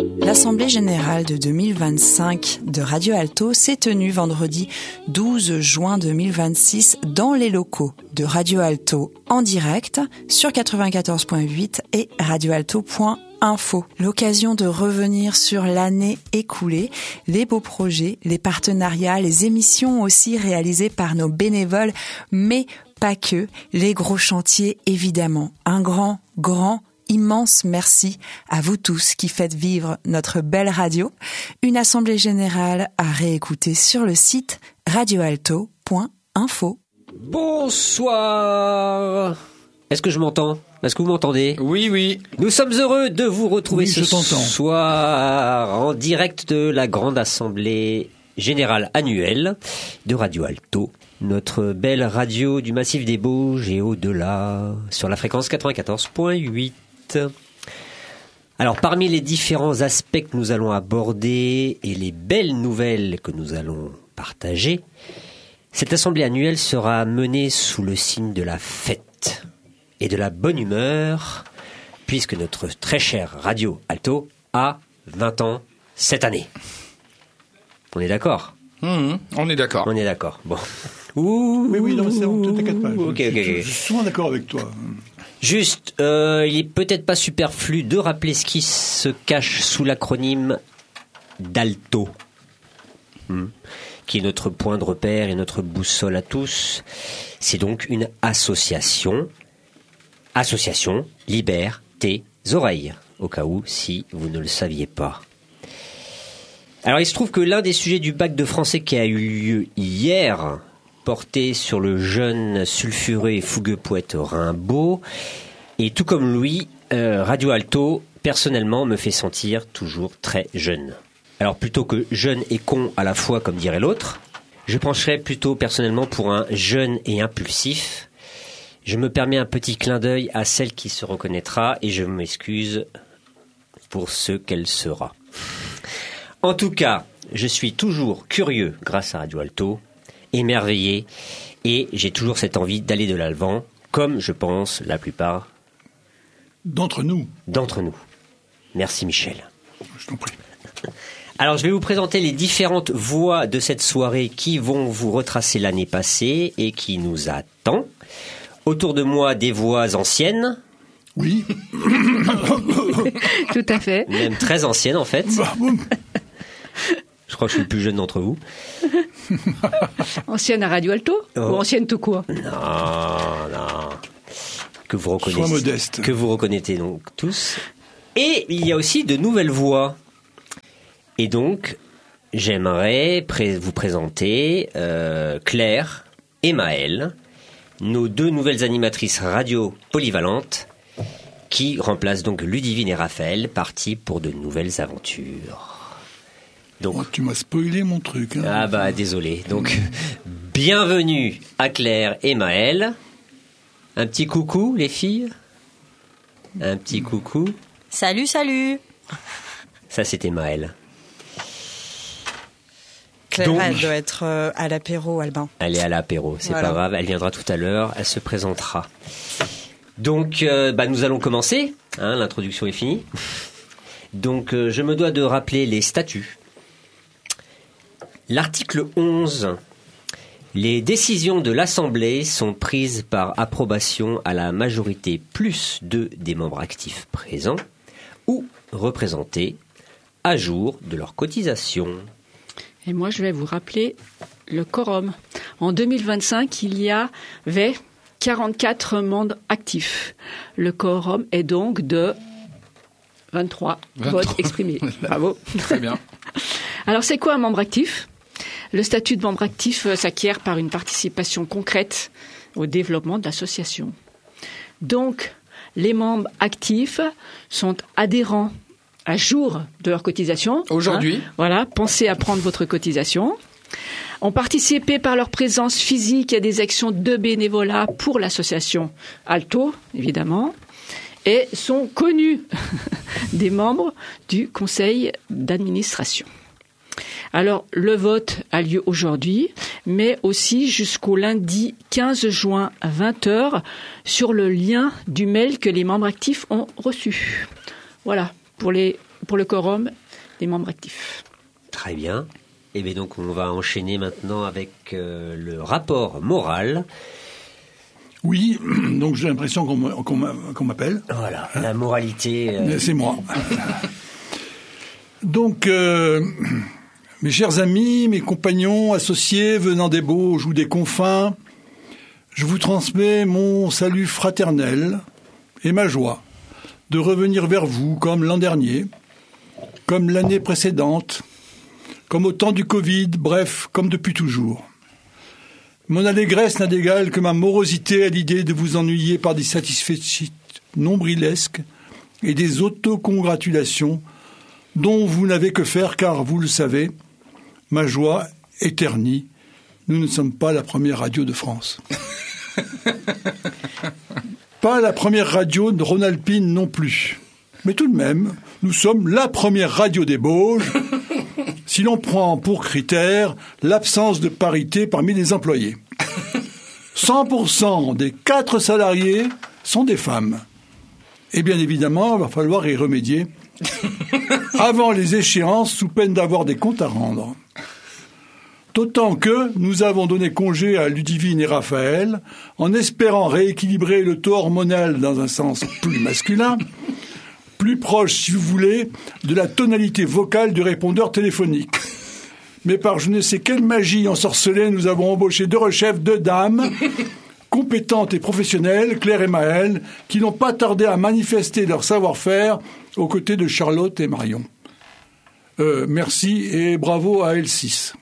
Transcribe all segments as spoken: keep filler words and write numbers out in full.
L'Assemblée générale de deux mille vingt-cinq de Radio Alto s'est tenue vendredi douze juin deux mille vingt-six dans les locaux de Radio Alto en direct sur quatre-vingt-quatorze point huit et radioalto point info. L'occasion de revenir sur l'année écoulée, les beaux projets, les partenariats, les émissions aussi réalisées par nos bénévoles, mais pas que, les gros chantiers évidemment. Un grand, grand immense merci à vous tous qui faites vivre notre belle radio. Une assemblée générale à réécouter sur le site radioalto point info. Bonsoir. Est-ce que je m'entends ? Est-ce que vous m'entendez ? Oui, oui. Nous sommes heureux de vous retrouver oui, ce je soir en direct de la grande assemblée générale annuelle de Radio Alto. Notre belle radio du Massif des Bauges et au-delà sur la fréquence quatre-vingt-quatorze point huit. Alors, parmi les différents aspects que nous allons aborder et les belles nouvelles que nous allons partager, cette assemblée annuelle sera menée sous le signe de la fête et de la bonne humeur, puisque notre très chère Radio Alto a vingt ans cette année. On est d'accord ? Mmh, on est d'accord. On est d'accord. Bon. Ouh, oui, oui, non, c'est bon, ne t'inquiète pas. Ok, je, ok, je, ok. je suis souvent d'accord avec toi. Juste, euh, il est peut-être pas superflu de rappeler ce qui se cache sous l'acronyme d'Alto, hmm, qui est notre point de repère et notre boussole à tous. C'est donc une association, association Libère tes oreilles, au cas où, si vous ne le saviez pas. Alors, il se trouve que l'un des sujets du bac de français qui a eu lieu hier porté sur le jeune sulfureux et fougueux poète Rimbaud. Et tout comme lui, euh, Radio Alto, personnellement, me fait sentir toujours très jeune. Alors plutôt que jeune et con à la fois, comme dirait l'autre, je pencherais plutôt personnellement pour un jeune et impulsif. Je me permets un petit clin d'œil à celle qui se reconnaîtra et je m'excuse pour ce qu'elle sera. En tout cas, je suis toujours curieux grâce à Radio Alto, émerveillé, et j'ai toujours cette envie d'aller de l'avant, comme je pense la plupart d'entre nous. D'entre nous. Merci Michel. Je t'en prie. Alors je vais vous présenter les différentes voix de cette soirée qui vont vous retracer l'année passée et qui nous attend. Autour de moi, des voix anciennes. Oui. Tout à fait. Même très anciennes en fait. Bah, bon. Je crois que je suis le plus jeune d'entre vous. Ancienne à Radio Alto oh. Ou ancienne tout court ? Non, non. Que vous reconnaissez. Sois modeste. Que vous reconnaissez donc tous. Et il y a aussi de nouvelles voix. Et donc, j'aimerais pré- vous présenter euh, Claire et Maëlle, nos deux nouvelles animatrices radio polyvalentes, qui remplacent donc Ludivine et Raphaël, partis pour de nouvelles aventures. Donc, oh, tu m'as spoilé mon truc. Hein. Ah bah désolé. Donc bienvenue à Claire et Maëlle. Un petit coucou les filles. Un petit coucou. Salut, salut. Ça c'était Maëlle. Claire, Donc, elle doit être euh, à l'apéro, Albin. Elle est à l'apéro, c'est voilà. Pas grave. Elle viendra tout à l'heure. Elle se présentera. Donc euh, bah nous allons commencer. Hein, l'introduction est finie. Donc euh, je me dois de rappeler les statuts. L'article onze. Les décisions de l'Assemblée sont prises par approbation à la majorité plus deux des membres actifs présents ou représentés à jour de leur cotisation. Et moi, je vais vous rappeler le quorum. En deux mille vingt-cinq, il y avait quarante-quatre membres actifs. Le quorum est donc de vingt-trois, vingt-trois. Votes exprimés. Bravo. Très bien. Alors, c'est quoi un membre actif ? Le statut de membre actif s'acquiert par une participation concrète au développement de l'association. Donc, les membres actifs sont adhérents à jour de leur cotisation. Aujourd'hui. Hein, voilà, pensez à prendre votre cotisation. Ont participé par leur présence physique à des actions de bénévolat pour l'association Alto, évidemment, et sont connus des membres du conseil d'administration. Alors, le vote a lieu aujourd'hui, mais aussi jusqu'au lundi quinze juin à vingt heures sur le lien du mail que les membres actifs ont reçu. Voilà, pour, les, pour le quorum des membres actifs. Très bien. Et bien donc on va enchaîner maintenant avec euh, le rapport moral. Oui, donc j'ai l'impression qu'on, me, qu'on, me, qu'on m'appelle. Voilà, hein? La moralité. Euh... C'est moi. Donc, euh, mes chers amis, mes compagnons, associés venant des Bauges ou des confins, je vous transmets mon salut fraternel et ma joie de revenir vers vous comme l'an dernier, comme l'année précédente, comme au temps du Covid, bref, comme depuis toujours. Mon allégresse n'a d'égal que ma morosité à l'idée de vous ennuyer par des satisfecits nombrilesques et des autocongratulations dont vous n'avez que faire car, vous le savez, ma joie est ternie. Nous ne sommes pas la première radio de France. Pas la première radio de Rhône-Alpine non plus. Mais tout de même, nous sommes la première radio des Bauges, si l'on prend pour critère l'absence de parité parmi les employés. cent pour cent des quatre salariés sont des femmes. Et bien évidemment, il va falloir y remédier avant les échéances sous peine d'avoir des comptes à rendre. D'autant que nous avons donné congé à Ludivine et Raphaël en espérant rééquilibrer le taux hormonal dans un sens plus masculin, plus proche, si vous voulez, de la tonalité vocale du répondeur téléphonique. Mais par je ne sais quelle magie ensorcelée, nous avons embauché deux rechefs, deux dames, compétentes et professionnelles, Claire et Maëlle, qui n'ont pas tardé à manifester leur savoir-faire aux côtés de Charlotte et Marion. Euh, merci et bravo à L six.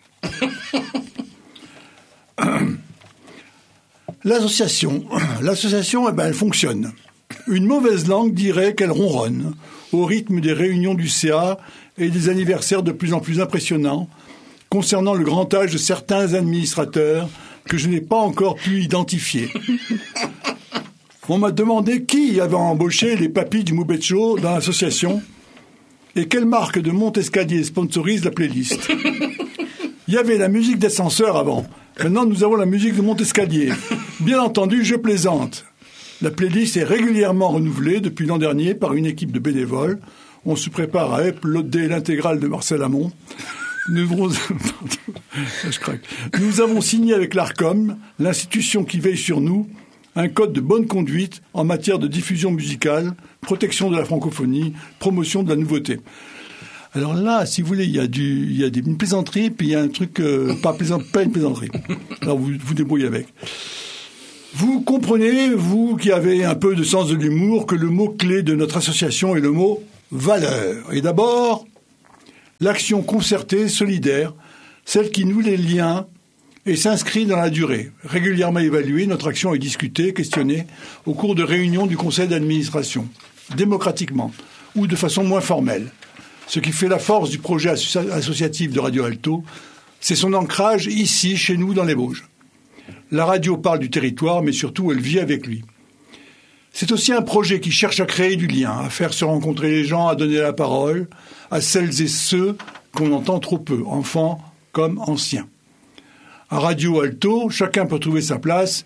L'association, l'association, eh ben, elle fonctionne. Une mauvaise langue dirait qu'elle ronronne au rythme des réunions du C A et des anniversaires de plus en plus impressionnants concernant le grand âge de certains administrateurs que je n'ai pas encore pu identifier. On m'a demandé qui avait embauché les papis du Moubetcho dans l'association et quelle marque de monte-escalier sponsorise la playlist. Il y avait la musique d'ascenseur avant. Maintenant, nous avons la musique de monte-escalier. Bien entendu, je plaisante. La playlist est régulièrement renouvelée depuis l'an dernier par une équipe de bénévoles. On se prépare à uploader l'intégrale de Marcel Amont. Nous, je craque. Nous avons signé avec l'ARCOM, l'institution qui veille sur nous, un code de bonne conduite en matière de diffusion musicale, protection de la francophonie, promotion de la nouveauté. Alors là, si vous voulez, il y a du, il y a des, une plaisanterie, puis il y a un truc, euh, pas plaisant, pas une plaisanterie. Alors vous vous débrouillez avec. Vous comprenez, vous qui avez un peu de sens de l'humour, que le mot-clé de notre association est le mot « valeur ». Et d'abord, l'action concertée, solidaire, celle qui noue les liens et s'inscrit dans la durée. Régulièrement évaluée, notre action est discutée, questionnée au cours de réunions du conseil d'administration, démocratiquement ou de façon moins formelle. Ce qui fait la force du projet associatif de Radio Alto, c'est son ancrage ici, chez nous, dans les Bauges. La radio parle du territoire, mais surtout, elle vit avec lui. C'est aussi un projet qui cherche à créer du lien, à faire se rencontrer les gens, à donner la parole à celles et ceux qu'on entend trop peu, enfants comme anciens. À Radio Alto, chacun peut trouver sa place,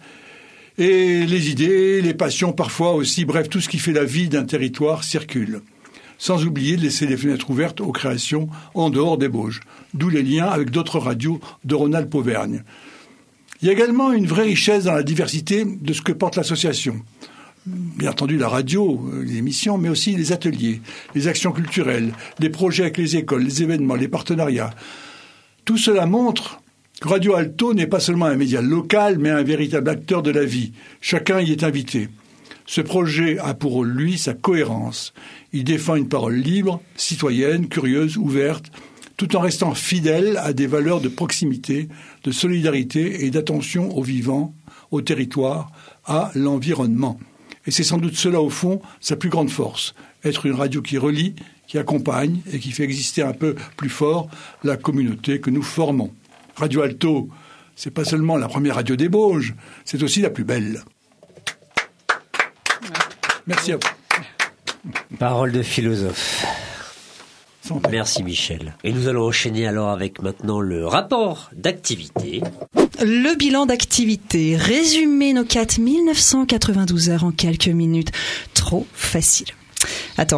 et les idées, les passions parfois aussi, bref, tout ce qui fait la vie d'un territoire circule. Sans oublier de laisser les fenêtres ouvertes aux créations en dehors des Bauges, d'où les liens avec d'autres radios de Rhône-Alpes-Auvergne. Il y a également une vraie richesse dans la diversité de ce que porte l'association. Bien entendu la radio, les émissions, mais aussi les ateliers, les actions culturelles, les projets avec les écoles, les événements, les partenariats. Tout cela montre que Radio Alto n'est pas seulement un média local, mais un véritable acteur de la vie. Chacun y est invité. Ce projet a pour lui sa cohérence. Il défend une parole libre, citoyenne, curieuse, ouverte, tout en restant fidèle à des valeurs de proximité, de solidarité et d'attention aux vivants, au territoire, à l'environnement. Et c'est sans doute cela, au fond, sa plus grande force. Être une radio qui relie, qui accompagne et qui fait exister un peu plus fort la communauté que nous formons. Radio Alto, c'est pas seulement la première radio des Bauges, c'est aussi la plus belle. Merci à vous. Parole de philosophe. Merci Michel. Et nous allons enchaîner alors avec maintenant le rapport d'activité. Le bilan d'activité. Résumer nos quatre mille neuf cent quatre-vingt-douze heures en quelques minutes. Trop facile. Attends,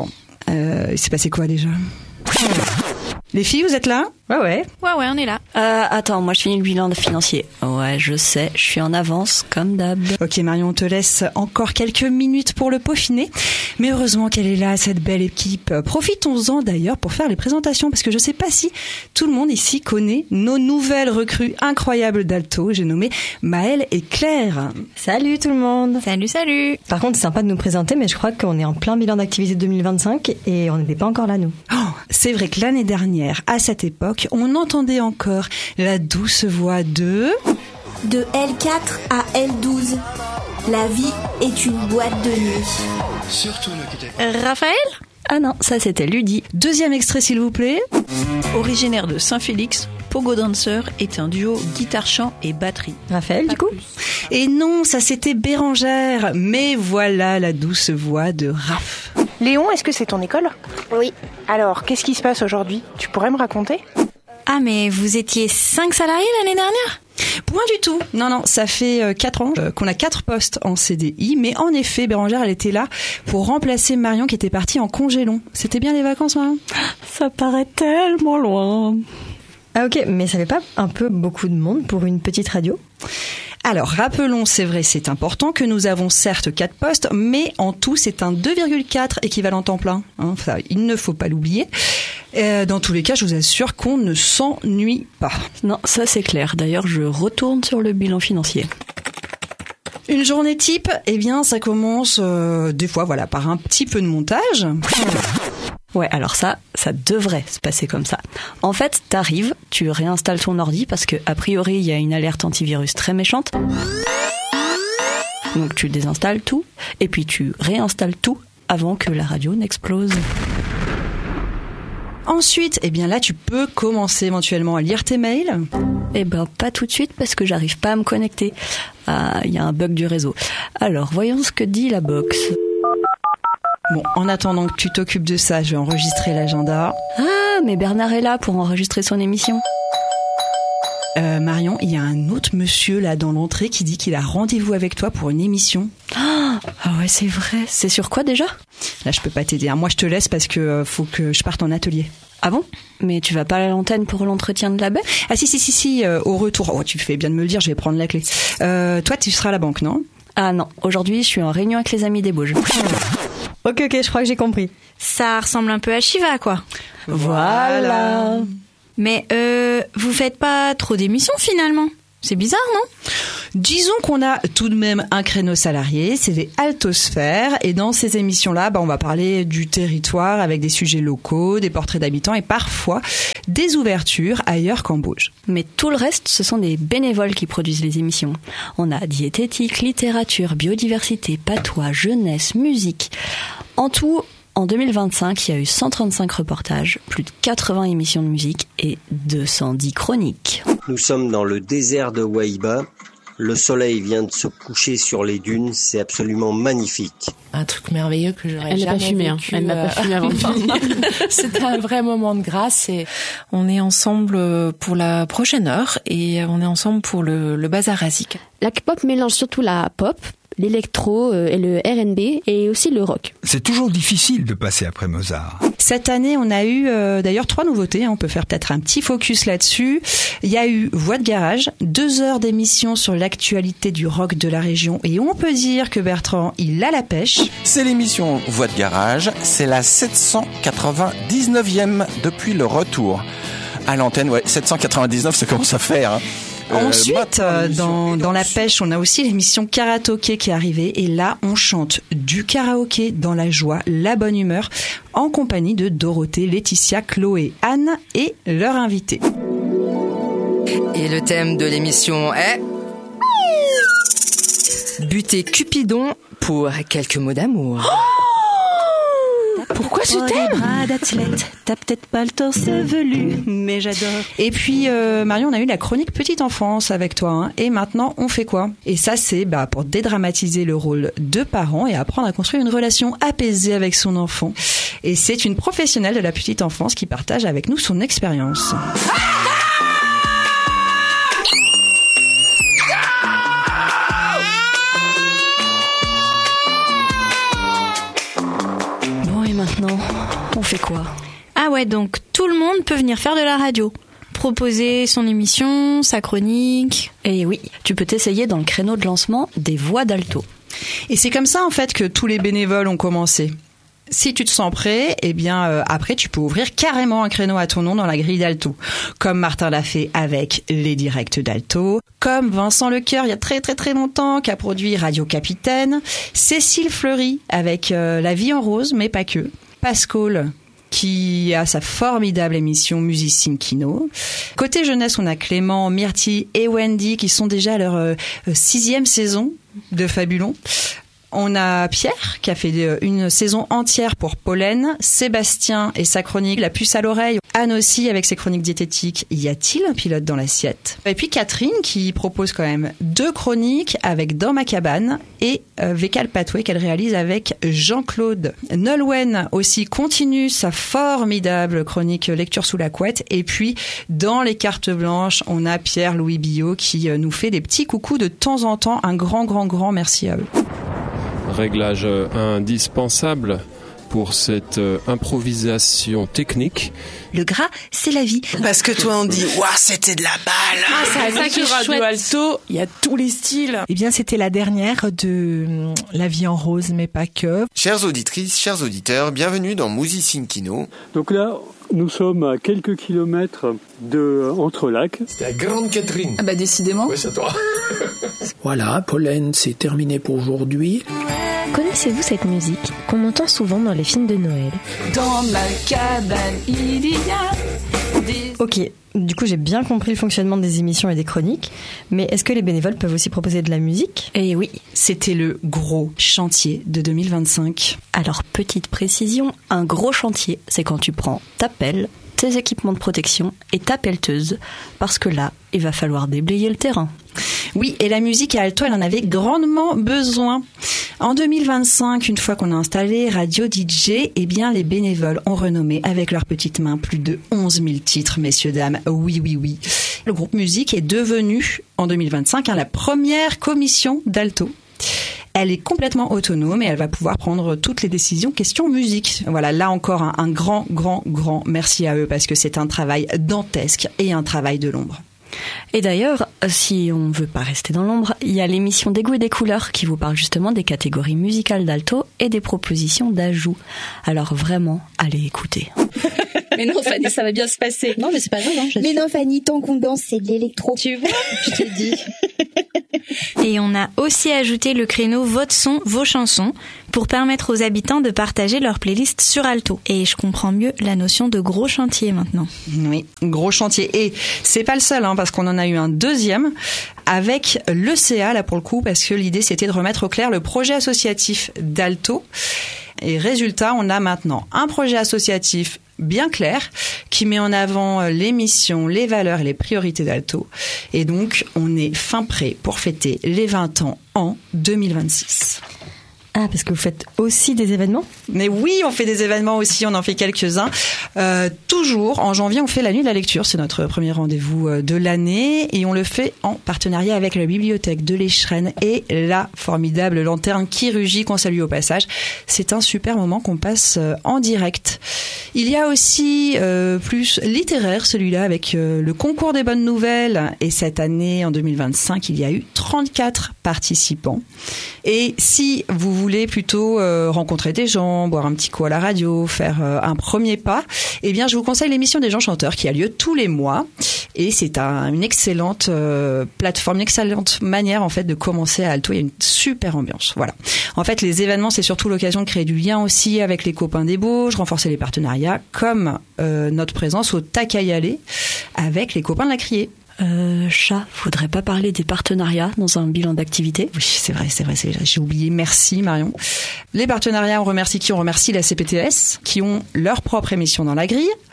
Euh, il s'est passé quoi déjà? Les filles, vous êtes là? Ouais, ouais. Ouais, ouais, on est là. Euh, attends, moi je finis le bilan financier. Ouais, je sais, je suis en avance, comme d'hab. Ok Marion, on te laisse encore quelques minutes pour le peaufiner. Mais heureusement qu'elle est là, cette belle équipe. Profitons-en d'ailleurs pour faire les présentations, parce que je sais pas si tout le monde ici connaît nos nouvelles recrues incroyables d'Alto. J'ai nommé Maëlle et Claire. Salut tout le monde. Salut, salut. Par contre, c'est sympa de nous présenter, mais je crois qu'on est en plein bilan d'activité deux mille vingt-cinq et on n'était pas encore là, nous. Oh, c'est vrai que l'année dernière, à cette époque, on entendait encore la douce voix de... De L quatre à L douze. La vie est une boîte de nuit. Surtout ne quittez pas. Raphaël? Ah non, ça c'était Ludie. Deuxième extrait s'il vous plaît. Originaire de Saint-Félix, Pogo Dancer est un duo guitare-chant et batterie. Raphaël, du coup? Et non, ça c'était Bérangère. Mais voilà la douce voix de Raph. Léon, est-ce que c'est ton école? Oui. Alors, qu'est-ce qui se passe aujourd'hui? Tu pourrais me raconter? Ah, mais vous étiez cinq salariés l'année dernière? Point du tout. Non, non, ça fait quatre ans euh, qu'on a quatre postes en C D I. Mais en effet, Bérangère, elle était là pour remplacer Marion qui était partie en congé long. C'était bien les vacances, Marion? Ça paraît tellement loin. Ah ok, mais ça fait pas un peu beaucoup de monde pour une petite radio? Alors, rappelons, c'est vrai, c'est important que nous avons certes quatre postes, mais en tout, c'est un deux virgule quatre équivalent temps plein. Hein, ça, il ne faut pas l'oublier. Euh, dans tous les cas, je vous assure qu'on ne s'ennuie pas. Non, ça c'est clair. D'ailleurs, je retourne sur le bilan financier. Une journée type, eh bien, ça commence euh, des fois, voilà, par un petit peu de montage. Ouais, alors ça, ça devrait se passer comme ça. En fait, t'arrives, tu réinstalles ton ordi parce que a priori, il y a une alerte antivirus très méchante. Donc tu désinstalles tout et puis tu réinstalles tout avant que la radio n'explose. Ensuite, eh bien là, tu peux commencer éventuellement à lire tes mails. Eh ben, pas tout de suite parce que j'arrive pas à me connecter. Ah, il y a un bug du réseau. Alors, voyons ce que dit la box. Bon, en attendant que tu t'occupes de ça, je vais enregistrer l'agenda. Ah, mais Bernard est là pour enregistrer son émission. Euh, Marion, il y a un autre monsieur là dans l'entrée qui dit qu'il a rendez-vous avec toi pour une émission. Ah ouais, c'est vrai. C'est sur quoi déjà? Là, je peux pas t'aider. Moi, je te laisse parce que euh, faut que je parte en atelier. Ah bon? Mais tu vas pas à l'antenne pour l'entretien de la baie? Ah si, si, si, si, euh, au retour. Oh, tu fais bien de me le dire, je vais prendre la clé. Euh, toi, tu seras à la banque, non? Ah non, aujourd'hui, je suis en réunion avec les amis des Bauges. Ok, ok, je crois que j'ai compris. Ça ressemble un peu à Shiva, quoi. Voilà. Mais euh, vous faites pas trop d'émissions finalement? C'est bizarre, non? Disons qu'on a tout de même un créneau salarié, c'est les Altosphères, et dans ces émissions-là, bah, on va parler du territoire avec des sujets locaux, des portraits d'habitants et parfois des ouvertures ailleurs qu'en Bauges. Mais tout le reste, ce sont des bénévoles qui produisent les émissions. On a diététique, littérature, biodiversité, patois, jeunesse, musique. En tout, en deux mille vingt-cinq, il y a eu cent trente-cinq reportages, plus de quatre-vingts émissions de musique et deux cent dix chroniques. Nous sommes dans le désert de Wahiba. Le soleil vient de se coucher sur les dunes, c'est absolument magnifique. Un truc merveilleux que j'aurais Elle jamais n'a pas fumé, hein. vécu. Elle n'a pas fumé avant de venir. C'était un vrai moment de grâce et on est ensemble pour la prochaine heure et on est ensemble pour le, le bazar Razik. La K-pop mélange surtout la pop, l'électro et le R and B et aussi le rock. C'est toujours difficile de passer après Mozart. Cette année, on a eu euh, d'ailleurs trois nouveautés. On peut faire peut-être un petit focus là-dessus. Il y a eu Voix de garage, deux heures d'émission sur l'actualité du rock de la région. Et on peut dire que Bertrand, il a la pêche. C'est l'émission Voix de garage. C'est la sept cent quatre-vingt-dix-neuvième depuis le retour à l'antenne. Ouais, sept cent quatre-vingt-dix-neuf, ça commence à faire. Hein. Euh, Ensuite, euh, dans, dans la pêche, on a aussi l'émission Karaoké qui est arrivée. Et là, on chante du karaoké dans la joie, la bonne humeur, en compagnie de Dorothée, Laetitia, Chloé, Anne et leur invité. Et le thème de l'émission est... Buter Cupidon pour quelques mots d'amour. Pourquoi ce thème? Bras d'athlète, t'as peut-être pas le torse velu, mais j'adore. Et puis euh, Marion, on a eu la chronique petite enfance avec toi, hein, et maintenant on fait quoi? Et ça c'est bah, pour dédramatiser le rôle de parent et apprendre à construire une relation apaisée avec son enfant. Et c'est une professionnelle de la petite enfance qui partage avec nous son expérience. Bon et maintenant, fait quoi? Ah ouais, donc tout le monde peut venir faire de la radio. Proposer son émission, sa chronique. Et oui, tu peux t'essayer dans le créneau de lancement des voix d'Alto. Et c'est comme ça en fait que tous les bénévoles ont commencé. Si tu te sens prêt, eh bien euh, après tu peux ouvrir carrément un créneau à ton nom dans la grille d'Alto, comme Martin l'a fait avec les directs d'Alto, comme Vincent Lecoeur il y a très très très longtemps qui a produit Radio Capitaine, Cécile Fleury avec euh, La Vie en Rose, mais pas que, Pascal qui a sa formidable émission Musicine Kino. Côté jeunesse, on a Clément, Myrtille et Wendy qui sont déjà à leur euh, sixième saison de Fabulon. On a Pierre qui a fait une saison entière pour Pollen, Sébastien et sa chronique La puce à l'oreille, Anne aussi avec ses chroniques diététiques Y a-t-il un pilote dans l'assiette? Et puis Catherine qui propose quand même deux chroniques avec Dans ma cabane et euh, Vécal Patoué qu'elle réalise avec Jean-Claude. Nolwenn aussi continue sa formidable chronique Lecture sous la couette. Et puis dans les cartes blanches, on a Pierre-Louis Billot qui nous fait des petits coucous de temps en temps. Un grand grand grand merci à eux. Réglage indispensable pour cette euh, improvisation technique. Le gras, c'est la vie. Parce que toi, on dit, waouh, c'était de la balle. Ah, c'est ça qui est Radio chouette. Alto, il y a tous les styles. Eh bien, c'était la dernière de La Vie en Rose, mais pas que. Chères auditrices, chers auditeurs, bienvenue dans Musicine Kino. Donc là, nous sommes à quelques kilomètres de Entrelacs. C'était la Grande Catherine. Ah bah décidément. Oui, c'est toi. Voilà, Pollen, c'est terminé pour aujourd'hui. Connaissez-vous cette musique qu'on entend souvent dans les films de Noël? Dans ma cabane, il y a des... Ok, du coup j'ai bien compris le fonctionnement des émissions et des chroniques, mais est-ce que les bénévoles peuvent aussi proposer de la musique? Eh oui, c'était le gros chantier de deux mille vingt-cinq. Alors petite précision, un gros chantier, c'est quand tu prends ta pelle, tes équipements de protection et ta pelleteuse, parce que là, il va falloir déblayer le terrain. Oui, et la musique à Alto, elle en avait grandement besoin. En deux mille vingt-cinq, une fois qu'on a installé Radio D J, eh bien, les bénévoles ont renommé avec leurs petites mains plus de onze mille titres, messieurs, dames. Oui, oui, oui. Le groupe musique est devenu, en deux mille vingt-cinq, hein, la première commission d'Alto. Elle est complètement autonome et elle va pouvoir prendre toutes les décisions question musique. Voilà, là encore un, un grand, grand, grand merci à eux parce que c'est un travail dantesque et un travail de l'ombre. Et d'ailleurs, si on ne veut pas rester dans l'ombre, il y a l'émission Des goûts et des couleurs qui vous parle justement des catégories musicales d'Alto et des propositions d'ajout. Alors vraiment, allez écouter. Mais non, Fanny, ça va bien se passer. Non, mais c'est pas grave. Hein, mais non, Fanny, tant qu'on danse, c'est de l'électro. Tu vois, je te dis. Et on a aussi ajouté le créneau Votre son, vos chansons pour permettre aux habitants de partager leur playlist sur Alto. Et je comprends mieux la notion de gros chantier maintenant. Oui, gros chantier. Et c'est pas le seul, hein, parce qu'on en a eu un deuxième avec l'E C A, là pour le coup, parce que l'idée c'était de remettre au clair le projet associatif d'Alto. Et résultat, on a maintenant un projet associatif bien clair qui met en avant les missions, les valeurs et les priorités d'Alto. Et donc, on est fin prêt pour fêter les vingt ans en deux mille vingt-six. Ah, parce que vous faites aussi des événements? Mais oui, on fait des événements aussi, on en fait quelques-uns. Euh, toujours, en janvier, on fait la nuit de la lecture, c'est notre premier rendez-vous de l'année, et on le fait en partenariat avec la bibliothèque de l'Échrennes et la formidable lanterne qui rugit, qu'on salue au passage. C'est un super moment qu'on passe en direct. Il y a aussi euh, plus littéraire, celui-là, avec euh, le concours des bonnes nouvelles, et cette année, en deux mille vingt-cinq, il y a eu trente-quatre participants. Et si vous voulez plutôt euh, rencontrer des gens, boire un petit coup à la radio, faire euh, un premier pas, eh bien, je vous conseille l'émission des gens chanteurs qui a lieu tous les mois. Et c'est un, une excellente euh, plateforme, une excellente manière, en fait, de commencer à Alto. Il y a une super ambiance. Voilà. En fait, les événements, c'est surtout l'occasion de créer du lien aussi avec les copains des Bauges, renforcer les partenariats, comme euh, notre présence au Tac à y aller avec les copains de la Criée. Euh, chat, faudrait pas parler des partenariats dans un bilan d'activité? Oui, c'est vrai, c'est vrai, c'est vrai, j'ai oublié. Merci Marion. Les partenariats, on remercie qui? On remercie la C P T S, qui ont leur propre émission dans la grille.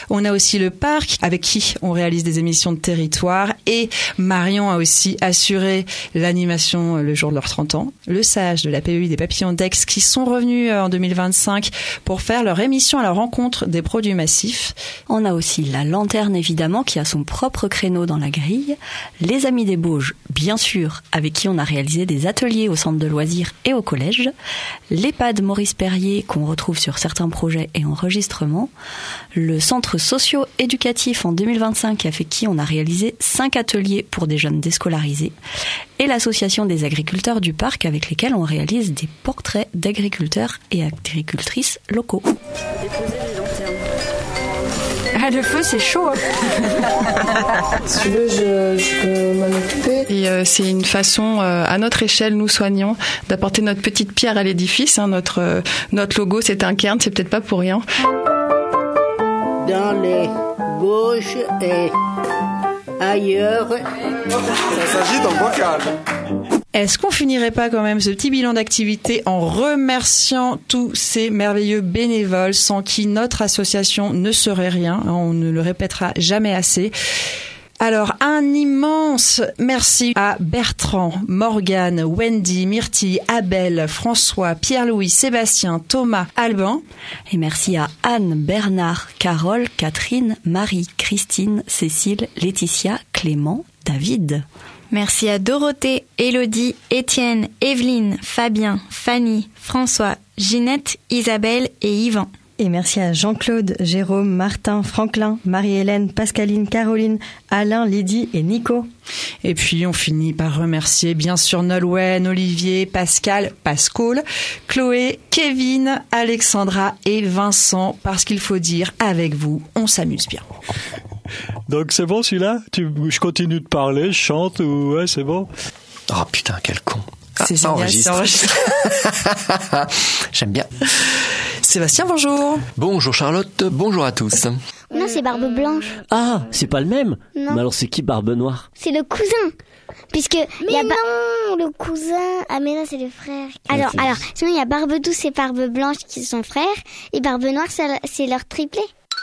On a aussi le Parc, avec qui on réalise des émissions de territoire. Et Marion a aussi assuré l'animation le jour de leurs trente ans. Le Sage de la P E I des Papillons d'Aix, qui sont revenus en deux mille vingt-cinq pour faire leur émission à la rencontre des produits massifs. On a aussi la Lanterne, évidemment, qui a son propre créneau dans la grille. Les Amis des Bauges, bien sûr, avec qui on a réalisé des ateliers au centre de loisirs et au collège. L'EHPAD Maurice Perrier, qu'on retrouve sur certains projets et enregistrements. Le centre socio-éducatif en deux mille vingt-cinq, avec qui on a réalisé cinq ateliers pour des jeunes déscolarisés. Et l'association des agriculteurs du parc, avec lesquels on réalise des portraits d'agriculteurs et agricultrices locaux. Ah, le feu, c'est chaud. Si tu veux, je, je peux m'en occuper. Et euh, c'est une façon, euh, à notre échelle, nous soignons, d'apporter notre petite pierre à l'édifice. Hein, notre, euh, notre logo, c'est un cairn, c'est peut-être pas pour rien. Dans les Bauges et ailleurs. Ça s'agit dans le bocal. Est-ce qu'on finirait pas quand même ce petit bilan d'activité en remerciant tous ces merveilleux bénévoles sans qui notre association ne serait rien, on ne le répétera jamais assez. Alors, un immense merci à Bertrand, Morgane, Wendy, Myrtille, Abel, François, Pierre-Louis, Sébastien, Thomas, Albin. Et merci à Anne, Bernard, Carole, Catherine, Marie, Christine, Cécile, Laetitia, Clément, David. Merci à Dorothée, Élodie, Étienne, Evelyne, Fabien, Fanny, François, Ginette, Isabelle et Yvan. Et merci à Jean-Claude, Jérôme, Martin, Franklin, Marie-Hélène, Pascaline, Caroline, Alain, Lydie et Nico. Et puis on finit par remercier bien sûr Nolwenn, Olivier, Pascal, Pascal, Chloé, Kevin, Alexandra et Vincent, parce qu'il faut dire, avec vous, on s'amuse bien. Donc c'est bon celui-là tu, Je continue de parler, je chante ou ouais c'est bon. Oh putain quel con. C'est ah, génial, c'est enregistré. J'aime bien. Sébastien, bonjour. Bonjour Charlotte, bonjour à tous. Non, c'est Barbe Blanche. Ah, c'est pas le même. Non. Mais alors c'est qui Barbe Noire? C'est le cousin. Puisque mais y a non, ba... le cousin. Ah mais non, c'est le frère. Alors, okay. alors, sinon il y a Barbe Douce et Barbe Blanche qui sont frères, et Barbe Noire c'est leur triplé.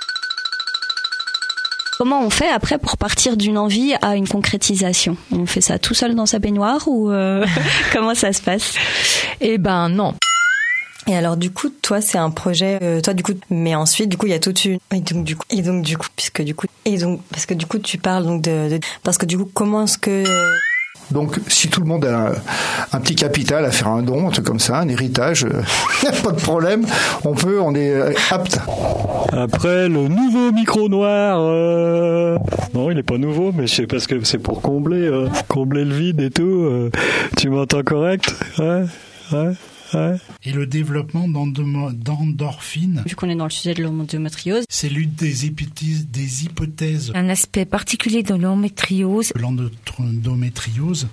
Comment on fait après pour partir d'une envie à une concrétisation? On fait ça tout seul dans sa baignoire ou euh, comment ça se passe? Eh ben non. Et alors du coup, toi c'est un projet, euh, toi du coup, mais ensuite du coup il y a toute une, et donc du coup, et donc du coup, puisque du coup, et donc parce que du coup tu parles donc de, de parce que du coup comment est-ce que euh... Donc, si tout le monde a un, un petit capital à faire un don, un truc comme ça, un héritage, il n'y a pas de problème. On peut, on est apte. Après, le nouveau micro noir. Euh... Non, il n'est pas nouveau, mais c'est parce que c'est pour combler, euh, combler le vide et tout. Euh... Tu m'entends correct? Ouais, ouais. Ouais. Et le développement d'endorphines. Vu qu'on est dans le sujet de l'endométriose, c'est l'une des hypothèses, des hypothèses. Un aspect particulier de l'endométriose. L'endométriose.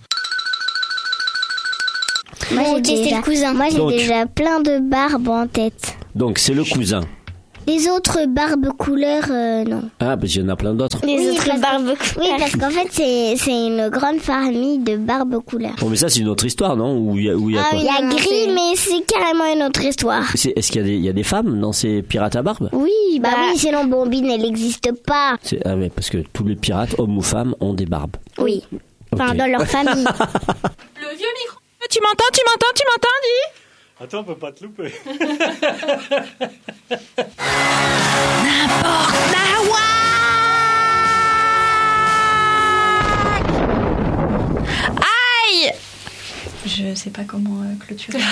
Moi j'ai déjà, le cousin. Moi j'ai Donc, déjà plein de barbes en tête. Donc c'est le cousin. Les autres barbes couleur, euh, non. Ah, parce qu'il y en a plein d'autres. Les oui, autres barbes couleur. Oui, parce qu'en fait, c'est, c'est une grande famille de barbes couleur. Bon, mais ça, c'est une autre histoire, non? Où il y a, où il y a ah, quoi? Il y a gris, c'est... mais c'est carrément une autre histoire. C'est, est-ce qu'il y a, des, il y a des femmes dans ces pirates à barbe? Oui, bah, bah oui, sinon Bombine, elle n'existe pas. C'est, ah, mais parce que tous les pirates, hommes ou femmes, ont des barbes. Oui. Enfin, okay. Dans leur famille. Le vieux micro. Tu m'entends, tu m'entends, tu m'entends, dis? Attends, on peut pas te louper. N'importe la Aïe! Je sais pas comment euh, clôturer.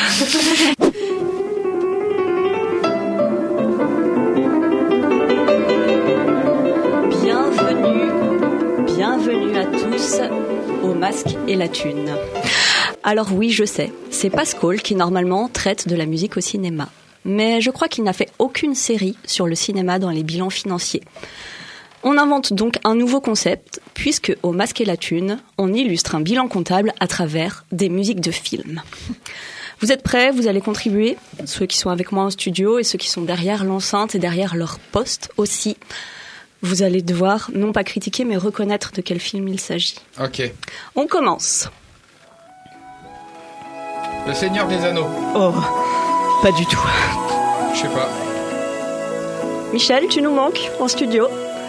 Bienvenue, bienvenue à tous au Masque et la Thune. Alors oui, je sais, c'est Pascal qui normalement traite de la musique au cinéma. Mais je crois qu'il n'a fait aucune série sur le cinéma dans les bilans financiers. On invente donc un nouveau concept, puisque au Masque et la Thune, on illustre un bilan comptable à travers des musiques de films. Vous êtes prêts? Vous allez contribuer? Ceux qui sont avec moi en studio et ceux qui sont derrière l'enceinte et derrière leur poste aussi. Vous allez devoir, non pas critiquer, mais reconnaître de quel film il s'agit. Ok. On commence. Le Seigneur des Anneaux. Oh, pas du tout. Je sais pas. Michel, tu nous manques en studio.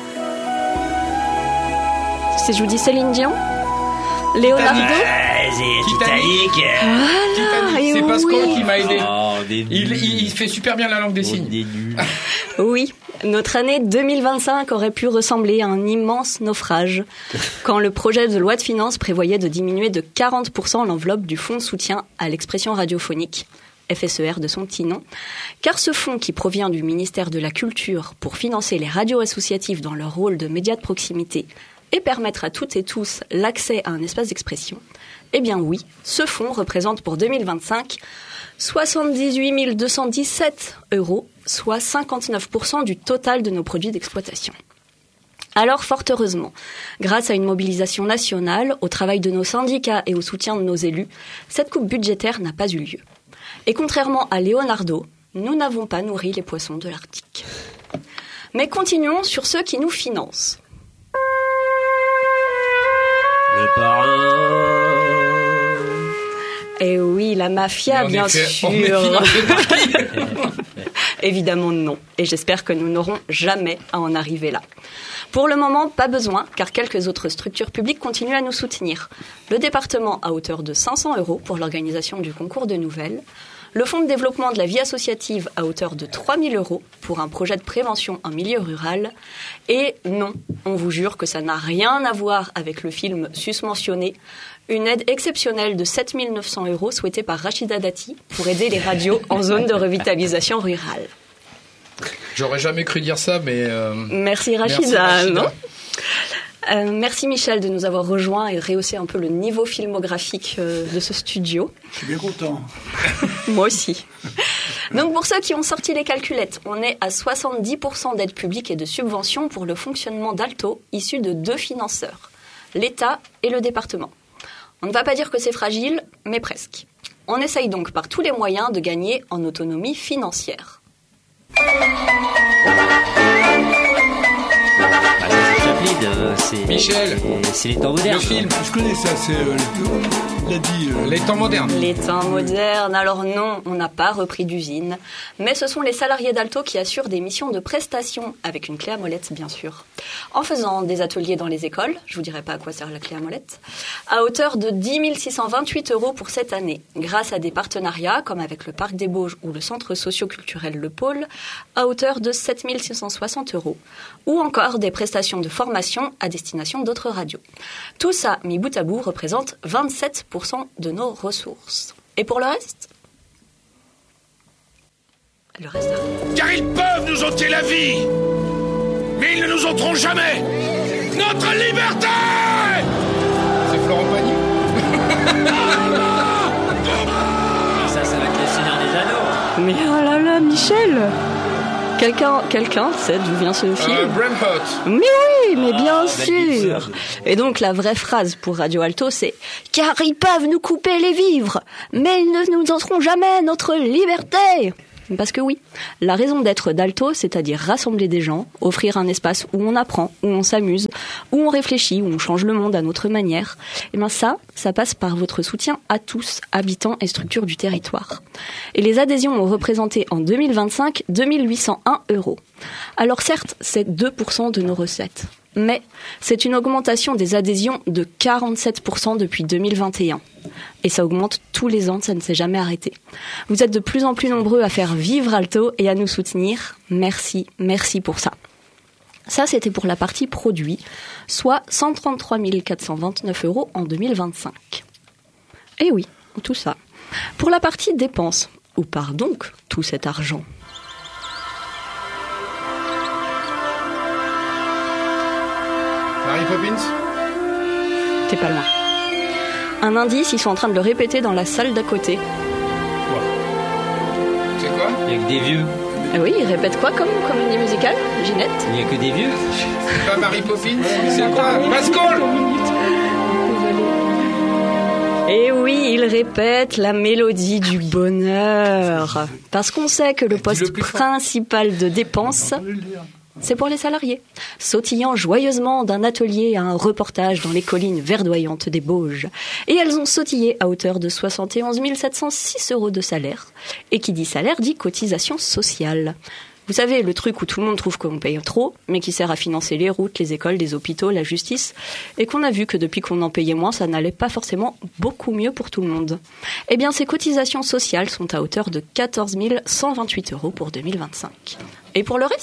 Si je vous dis Céline Dion, Leonardo. Titanic. Voilà, et c'est Pascal oui. qui m'a aidé. Oh, des il, il, il fait super bien la langue des signes. Des nuls. Oui, notre année deux mille vingt-cinq aurait pu ressembler à un immense naufrage quand le projet de loi de finances prévoyait de diminuer de quarante pour cent l'enveloppe du fonds de soutien à l'expression radiophonique, F S E R de son petit nom, car ce fonds qui provient du ministère de la Culture pour financer les radios associatives dans leur rôle de médias de proximité et permettre à toutes et tous l'accès à un espace d'expression, eh bien oui, ce fonds représente pour deux mille vingt-cinq soixante-dix-huit mille deux cent dix-sept euros, soit cinquante-neuf pour cent du total de nos produits d'exploitation. Alors, fort heureusement, grâce à une mobilisation nationale, au travail de nos syndicats et au soutien de nos élus, cette coupe budgétaire n'a pas eu lieu. Et contrairement à Leonardo, nous n'avons pas nourri les poissons de l'Arctique. Mais continuons sur ceux qui nous financent. Le parrain. Eh oui, la mafia, bien fait, sûr. On est financé par qui ? Évidemment non. Et j'espère que nous n'aurons jamais à en arriver là. Pour le moment, pas besoin, car quelques autres structures publiques continuent à nous soutenir. Le département à hauteur de cinq cents euros pour l'organisation du concours de nouvelles. Le fonds de développement de la vie associative à hauteur de trois mille euros pour un projet de prévention en milieu rural. Et non, on vous jure que ça n'a rien à voir avec le film susmentionné. Une aide exceptionnelle de sept mille neuf cents euros souhaitée par Rachida Dati pour aider les radios en zone de revitalisation rurale. J'aurais jamais cru dire ça, mais... Euh... Merci Rachida, Merci Rachida. non Euh, merci Michel de nous avoir rejoints et rehausser un peu le niveau filmographique euh, de ce studio. Je suis bien content. Moi aussi. Donc pour ceux qui ont sorti les calculettes, on est à soixante-dix pour cent d'aides publiques et de subventions pour le fonctionnement d'Alto, issus de deux financeurs, l'État et le département. On ne va pas dire que c'est fragile, mais presque. On essaye donc par tous les moyens de gagner en autonomie financière. C'est Michel, c'est les temps modernes. Le film, Je connais ça, c'est euh, il a dit euh, les temps modernes. Les temps modernes, alors non, on n'a pas repris d'usine, mais ce sont les salariés d'Alto qui assurent des missions de prestation, avec une clé à molette bien sûr, en faisant des ateliers dans les écoles, je vous dirai pas à quoi sert la clé à molette, à hauteur de dix mille six cent vingt-huit euros pour cette année, grâce à des partenariats comme avec le Parc des Bauges ou le Centre socio-culturel Le Pôle, à hauteur de sept mille six cent soixante euros, ou encore des prestations de formation à destination d'autres radios. Tout ça, mis bout à bout, représente vingt-sept pour cent de nos ressources. Et pour le reste ? Le reste arrive. Car ils peuvent nous ôter la vie, mais ils ne nous ôteront jamais notre liberté. C'est Florent Pagny. Ça, ça va être le Seigneur des Anneaux. Mais oh là là, Michel ! Quelqu'un, quelqu'un sait d'où vient ce film ? Euh, Braveheart. Mais oui, mais bien Ah, sûr. belle Et donc la vraie phrase pour Radio Alto, c'est « Car ils peuvent nous couper les vivres, mais ils ne nous ôteront jamais notre liberté !» Parce que oui, la raison d'être d'Alto, c'est-à-dire rassembler des gens, offrir un espace où on apprend, où on s'amuse, où on réfléchit, où on change le monde à notre manière, et bien ça, ça passe par votre soutien à tous, habitants et structures du territoire. Et les adhésions ont représenté en deux mille vingt-cinq deux mille huit cent un euros. Alors certes, c'est deux pour cent de nos recettes, mais c'est une augmentation des adhésions de quarante-sept pour cent depuis deux mille vingt et un. Et ça augmente tous les ans, ça ne s'est jamais arrêté. Vous êtes de plus en plus nombreux à faire vivre Alto et à nous soutenir. Merci, merci pour ça. Ça, c'était pour la partie produit, soit cent trente-trois mille quatre cent vingt-neuf euros en deux mille vingt-cinq. Et oui, tout ça. Pour la partie dépenses, où part donc tout cet argent ? Mary Poppins. T'es pas loin. Un indice, ils sont en train de le répéter dans la salle d'à côté. Quoi ? C'est quoi ? Il n'y a que des vieux. Ah oui, ils répètent quoi comme comédie musicale, Ginette ? Il n'y a que des vieux. C'est pas Mary Poppins ? C'est quoi ? Pascal ! Et oui, ils répètent la mélodie du bonheur. Parce qu'on sait que le poste principal de dépense, c'est pour les salariés, sautillant joyeusement d'un atelier à un reportage dans les collines verdoyantes des Bauges. Et elles ont sautillé à hauteur de soixante et onze mille sept cent six euros de salaire. Et qui dit salaire dit cotisation sociale. Vous savez, le truc où tout le monde trouve qu'on paye trop, mais qui sert à financer les routes, les écoles, les hôpitaux, la justice, et qu'on a vu que depuis qu'on en payait moins, ça n'allait pas forcément beaucoup mieux pour tout le monde. Eh bien, ces cotisations sociales sont à hauteur de quatorze mille cent vingt-huit euros pour deux mille vingt-cinq. Et pour le reste ?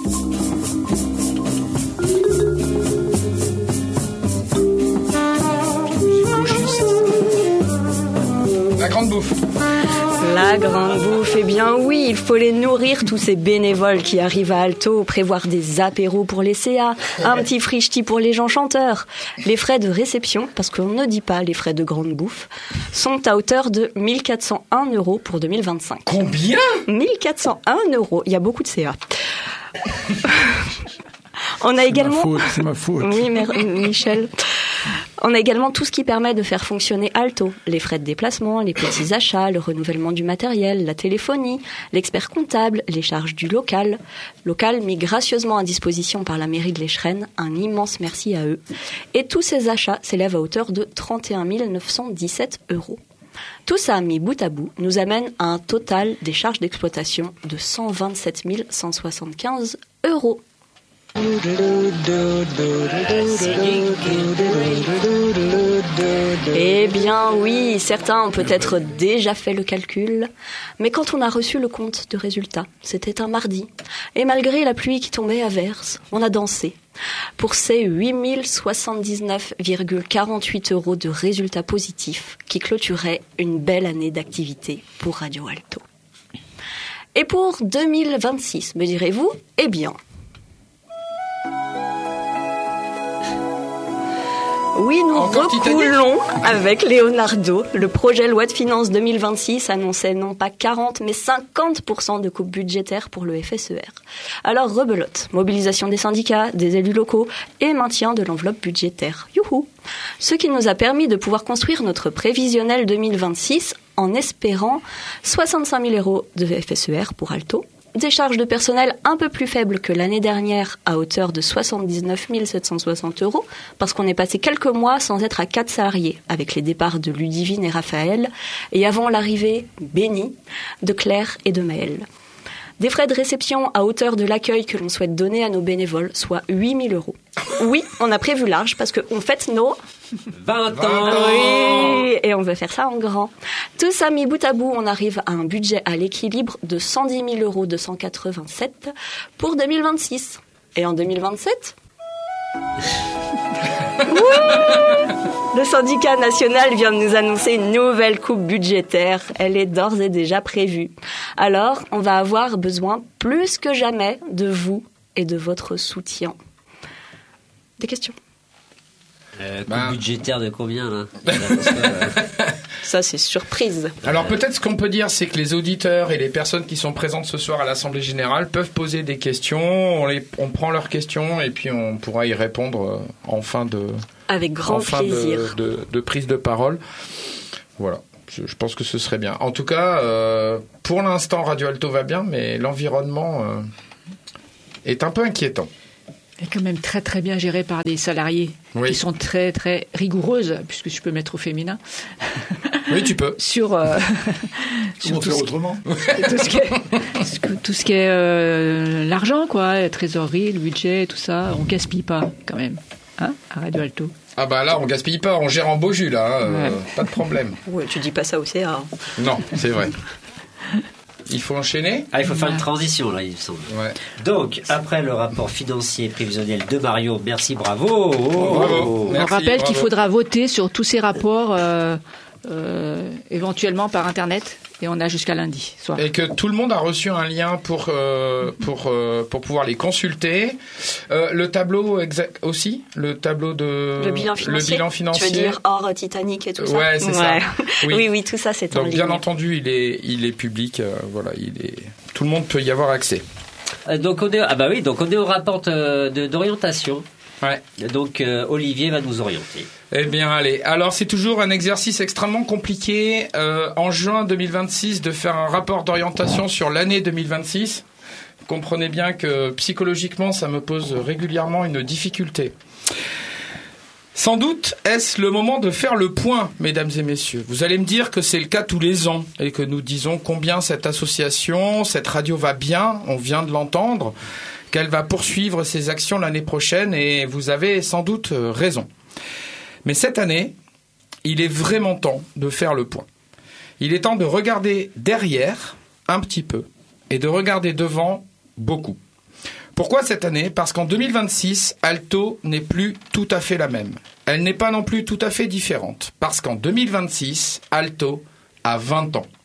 La grande bouffe. La grande bouffe, eh bien oui, il faut les nourrir, tous ces bénévoles qui arrivent à Alto, prévoir des apéros pour les C A, un petit frichti pour les gens chanteurs. Les frais de réception, parce qu'on ne dit pas les frais de grande bouffe, sont à hauteur de mille quatre cent un euros pour deux mille vingt-cinq. Combien ? mille quatre cent un euros, il y a beaucoup de C A. On a également... C'est ma faute, c'est ma faute. Oui, mais Michel. On a également tout ce qui permet de faire fonctionner Alto. Les frais de déplacement, les petits achats, le renouvellement du matériel, la téléphonie, l'expert comptable, les charges du local. Local mis gracieusement à disposition par la mairie de l'Échrennes. Un immense merci à eux. Et tous ces achats s'élèvent à hauteur de trente et un mille neuf cent dix-sept euros. Tout ça mis bout à bout nous amène à un total des charges d'exploitation de cent vingt-sept mille cent soixante-quinze euros. Eh bien oui, certains ont peut-être déjà fait le calcul, mais quand on a reçu le compte de résultat, c'était un mardi, et malgré la pluie qui tombait à verse, on a dansé. Pour ces huit mille soixante-dix-neuf virgule quarante-huit euros de résultats positifs qui clôturaient une belle année d'activité pour Radio Alto. Et pour deux mille vingt-six, me direz-vous, eh bien... Oui, nous recoulons avec Leonardo. Le projet loi de finances deux mille vingt-six annonçait non pas quarante, mais cinquante pour cent de coupe budgétaire pour le F S E R. Alors rebelote, mobilisation des syndicats, des élus locaux et maintien de l'enveloppe budgétaire. Youhou! Ce qui nous a permis de pouvoir construire notre prévisionnel deux mille vingt-six en espérant soixante-cinq mille euros de F S E R pour Alto. Des charges de personnel un peu plus faibles que l'année dernière à hauteur de soixante-dix-neuf mille sept cent soixante euros parce qu'on est passé quelques mois sans être à quatre salariés avec les départs de Ludivine et Raphaël et avant l'arrivée bénie de Claire et de Maëlle. Des frais de réception à hauteur de l'accueil que l'on souhaite donner à nos bénévoles, soit huit mille euros. Oui, on a prévu large parce qu'on fête nos... vingt ans. Oui, et on veut faire ça en grand. Tout ça mis bout à bout, on arrive à un budget à l'équilibre de cent dix mille euros deux cent quatre-vingt-sept pour deux mille vingt-six. Et en deux mille vingt-sept oui, le syndicat national vient de nous annoncer une nouvelle coupe budgétaire. Elle est d'ores et déjà prévue. Alors, on va avoir besoin plus que jamais de vous et de votre soutien. Des questions ? Euh, coupe ben... budgétaire de combien là? Ça c'est surprise. Alors peut-être ce qu'on peut dire c'est que les auditeurs et les personnes qui sont présentes ce soir à l'Assemblée Générale peuvent poser des questions, on, les, on prend leurs questions et puis on pourra y répondre en fin de, avec grand en fin plaisir de, de, de prise de parole. Voilà, je, je pense que ce serait bien. En tout cas, euh, pour l'instant Radio Alto va bien, mais l'environnement euh, est un peu inquiétant. est quand même très très bien gérée par des salariés oui. qui sont très très rigoureuses, puisque je peux mettre au féminin. Oui, tu peux. sur euh, sur tout, faire autrement. tout ce qui est, tout ce qui est euh, l'argent, quoi, la trésorerie, le budget, tout ça, on gaspille pas quand même, hein, à Radio Alto. Ah bah là, on gaspille pas, on gère en beau jus là, hein, ouais. euh, pas de problème. Ouais, tu dis pas ça au C A. Non, c'est vrai. Il faut enchaîner. Ah, il faut faire une transition là, il me semble. Ouais. Donc, après le rapport financier prévisionnel de Mario, merci, bravo. Oh, bravo. On Merci, rappelle bravo. qu'il faudra voter sur tous ces rapports euh, euh, éventuellement par Internet. Et on a jusqu'à lundi soir. Et que tout le monde a reçu un lien pour euh, pour euh, pour pouvoir les consulter. Euh, le tableau exact aussi, le tableau de le bilan financier. Le bilan financier. Tu veux dire hors Titanic et tout ça. Ouais, c'est ouais. ça. Oui. oui, oui, tout ça c'est en Donc ligne. bien entendu, il est il est public. Euh, voilà, il est tout le monde peut y avoir accès. Euh, donc on est ah bah oui, donc on est au rapport de, de, d'orientation. Ouais. Donc euh, Olivier va nous orienter. Eh bien, allez. Alors, c'est toujours un exercice extrêmement compliqué euh, en juin deux mille vingt-six de faire un rapport d'orientation sur l'année deux mille vingt-six. Vous comprenez bien que psychologiquement, ça me pose régulièrement une difficulté. Sans doute est-ce le moment de faire le point, mesdames et messieurs. Vous allez me dire que c'est le cas tous les ans et que nous disons combien cette association, cette radio va bien, on vient de l'entendre, qu'elle va poursuivre ses actions l'année prochaine et vous avez sans doute raison. Mais cette année, il est vraiment temps de faire le point. Il est temps de regarder derrière un petit peu et de regarder devant beaucoup. Pourquoi cette année ? Parce qu'en deux mille vingt-six, Alto n'est plus tout à fait la même. Elle n'est pas non plus tout à fait différente. Parce qu'en deux mille vingt-six, Alto a vingt ans.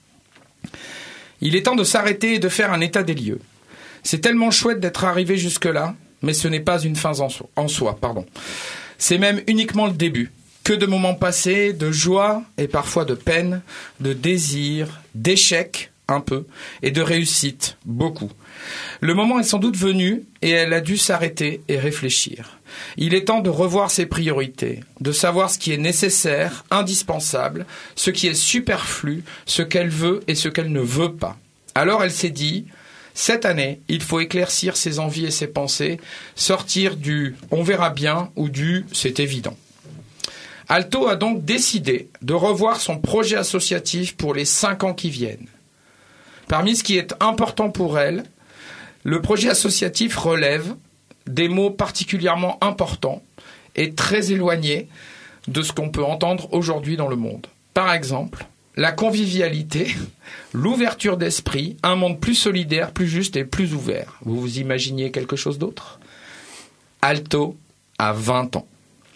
Il est temps de s'arrêter et de faire un état des lieux. C'est tellement chouette d'être arrivé jusque-là, mais ce n'est pas une fin en soi. En soi, pardon. C'est même uniquement le début. Que de moments passés, de joie et parfois de peine, de désir, d'échecs, un peu, et de réussite, beaucoup. Le moment est sans doute venu et elle a dû s'arrêter et réfléchir. Il est temps de revoir ses priorités, de savoir ce qui est nécessaire, indispensable, ce qui est superflu, ce qu'elle veut et ce qu'elle ne veut pas. Alors elle s'est dit, cette année, il faut éclaircir ses envies et ses pensées, sortir du « on verra bien » ou du « c'est évident ». Alto a donc décidé de revoir son projet associatif pour les cinq ans qui viennent. Parmi ce qui est important pour elle, le projet associatif relève des mots particulièrement importants et très éloignés de ce qu'on peut entendre aujourd'hui dans le monde. Par exemple, la convivialité, l'ouverture d'esprit, un monde plus solidaire, plus juste et plus ouvert. Vous vous imaginiez quelque chose d'autre ? Alto a vingt ans.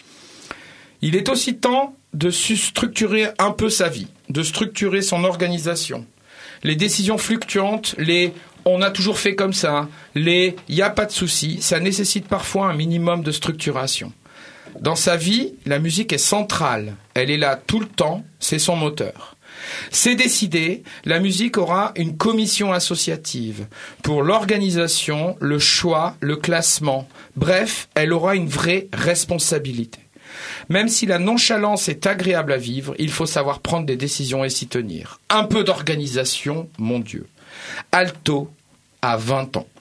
Il est aussi temps de structurer un peu sa vie, de structurer son organisation. Les décisions fluctuantes, les « on a toujours fait comme ça », les « il n'y a pas de souci », ça nécessite parfois un minimum de structuration. Dans sa vie, la musique est centrale. Elle est là tout le temps, c'est son moteur. C'est décidé, la musique aura une commission associative pour l'organisation, le choix, le classement. Bref, elle aura une vraie responsabilité. Même si la nonchalance est agréable à vivre, il faut savoir prendre des décisions et s'y tenir. Un peu d'organisation, mon Dieu. Alto a vingt ans.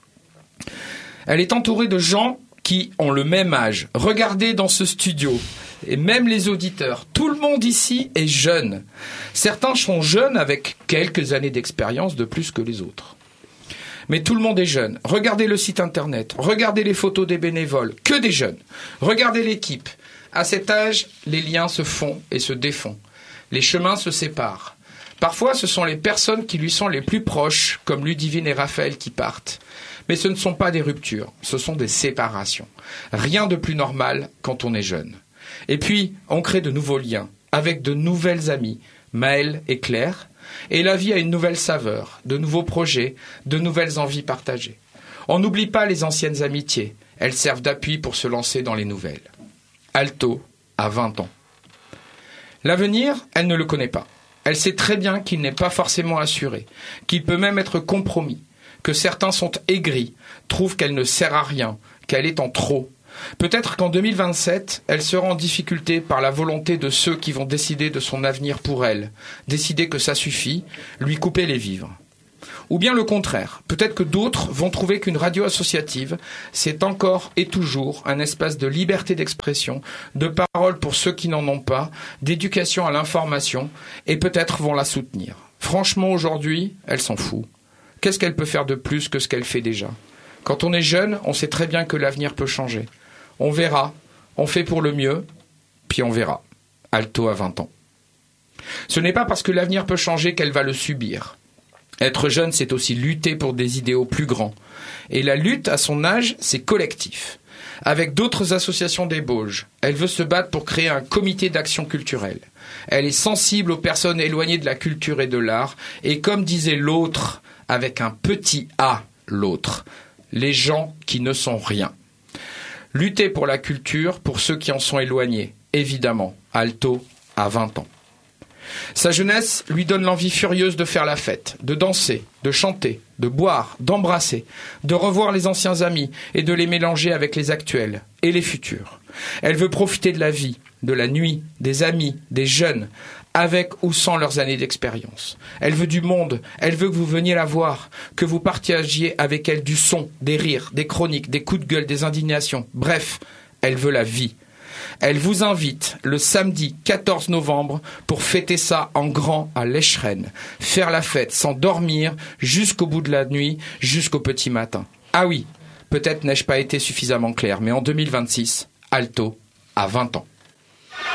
Elle est entourée de gens qui ont le même âge. Regardez dans ce studio, et même les auditeurs, tout le monde ici est jeune. Certains sont jeunes avec quelques années d'expérience de plus que les autres. Mais tout le monde est jeune. Regardez le site internet, regardez les photos des bénévoles, que des jeunes. Regardez l'équipe. À cet âge, les liens se font et se défont. Les chemins se séparent. Parfois, ce sont les personnes qui lui sont les plus proches, comme Ludivine et Raphaël, qui partent. Mais ce ne sont pas des ruptures, ce sont des séparations. Rien de plus normal quand on est jeune. Et puis, on crée de nouveaux liens, avec de nouvelles amies, Maëlle et Claire, et la vie a une nouvelle saveur, de nouveaux projets, de nouvelles envies partagées. On n'oublie pas les anciennes amitiés, elles servent d'appui pour se lancer dans les nouvelles. Alto a vingt ans. L'avenir, elle ne le connaît pas. Elle sait très bien qu'il n'est pas forcément assuré, qu'il peut même être compromis, que certains sont aigris, trouvent qu'elle ne sert à rien, qu'elle est en trop. Peut-être qu'en deux mille vingt-sept, elle sera en difficulté par la volonté de ceux qui vont décider de son avenir pour elle, décider que ça suffit, lui couper les vivres. Ou bien le contraire, peut-être que d'autres vont trouver qu'une radio associative, c'est encore et toujours un espace de liberté d'expression, de parole pour ceux qui n'en ont pas, d'éducation à l'information, et peut-être vont la soutenir. Franchement, aujourd'hui, elle s'en fout. Qu'est-ce qu'elle peut faire de plus que ce qu'elle fait déjà ? Quand on est jeune, on sait très bien que l'avenir peut changer. On verra, on fait pour le mieux, puis on verra. Alto a vingt ans. Ce n'est pas parce que l'avenir peut changer qu'elle va le subir. Être jeune, c'est aussi lutter pour des idéaux plus grands. Et la lutte, à son âge, c'est collectif. Avec d'autres associations des Bauges, elle veut se battre pour créer un comité d'action culturelle. Elle est sensible aux personnes éloignées de la culture et de l'art. Et comme disait l'autre, avec un petit A, l'autre, les gens qui ne sont rien. Lutter pour la culture, pour ceux qui en sont éloignés. Évidemment, Alto a vingt ans. Sa jeunesse lui donne l'envie furieuse de faire la fête, de danser, de chanter, de boire, d'embrasser, de revoir les anciens amis et de les mélanger avec les actuels et les futurs. Elle veut profiter de la vie, de la nuit, des amis, des jeunes, avec ou sans leurs années d'expérience. Elle veut du monde, elle veut que vous veniez la voir, que vous partagiez avec elle du son, des rires, des chroniques, des coups de gueule, des indignations. Bref, elle veut la vie. Elle vous invite le samedi quatorze novembre pour fêter ça en grand à l'Escheren. Faire la fête sans dormir jusqu'au bout de la nuit, jusqu'au petit matin. Ah oui, peut-être n'ai-je pas été suffisamment clair, mais en deux mille vingt-six, Alto a vingt ans.